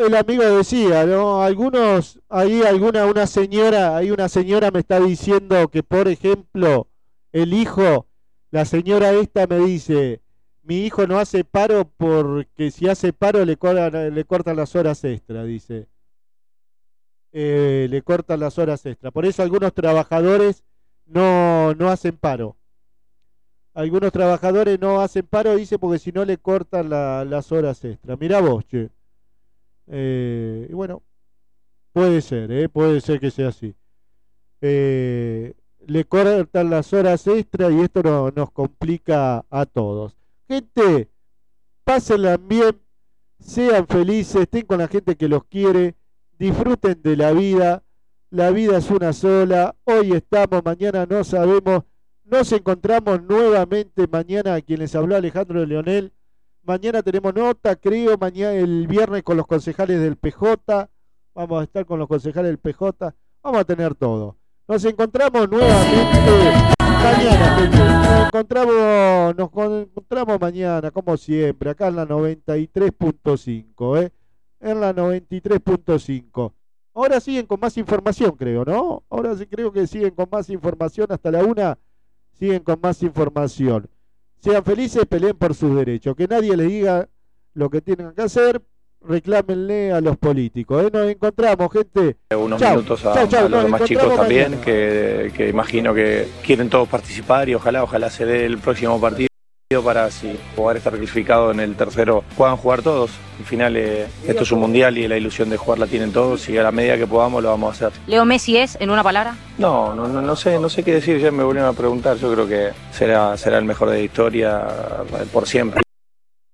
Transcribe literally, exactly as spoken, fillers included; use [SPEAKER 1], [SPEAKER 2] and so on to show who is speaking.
[SPEAKER 1] el amigo decía, ¿no? Algunos, ahí alguna, una señora, hay una señora me está diciendo que, por ejemplo, el hijo, la señora esta me dice, mi hijo no hace paro porque si hace paro le cortan, le cortan las horas extra, dice. Eh, le cortan las horas extra. Por eso algunos trabajadores no, no hacen paro. Algunos trabajadores no hacen paro, dice, porque si no le cortan la, las horas extra. Mirá vos, che. Eh, y bueno, puede ser, ¿eh? Puede ser que sea así. Eh, le cortan las horas extra y esto no, nos complica a todos. Gente, pásenla bien, sean felices, estén con la gente que los quiere, disfruten de la vida. La vida es una sola. Hoy estamos, mañana no sabemos. Nos encontramos nuevamente mañana. A quien les habló, Alejandro Leonel. Mañana tenemos nota, creo, mañana el viernes con los concejales del P J. Vamos a estar con los concejales del P J. Vamos a tener todo. Nos encontramos nuevamente mañana, gente. Nos encontramos, nos encontramos mañana, como siempre, acá en la noventa y tres punto cinco, ¿eh? En la noventa y tres punto cinco. Ahora siguen con más información, creo, ¿no? Ahora sí creo que siguen con más información hasta la una. Siguen con más información. Sean felices, peleen por sus derechos. Que nadie les diga lo que tienen que hacer. Reclámenle a los políticos. ¿eh? Nos encontramos, gente.
[SPEAKER 2] Unos
[SPEAKER 1] chau,
[SPEAKER 2] minutos a,
[SPEAKER 1] chau, chau,
[SPEAKER 2] a los demás chicos también, que, que imagino que quieren todos participar y ojalá, ojalá se dé el próximo partido para si jugar estar clasificado en el tercero puedan jugar todos. Al final eh, esto es un mundial y la ilusión de jugar la tienen todos y a la medida que podamos lo vamos a hacer.
[SPEAKER 3] ¿Leo Messi es, en una palabra?
[SPEAKER 2] No, no, no, no sé, no sé qué decir, ya me volvieron a preguntar, yo creo que será, será el mejor de la historia por siempre.